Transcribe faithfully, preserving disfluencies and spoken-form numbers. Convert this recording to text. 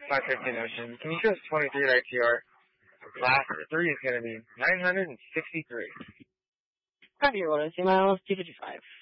five fifteen Ocean. Can you show us twenty-three at I T R? Last three is going to be nine hundred sixty-three. Five-year-old, C miles two fifty-five.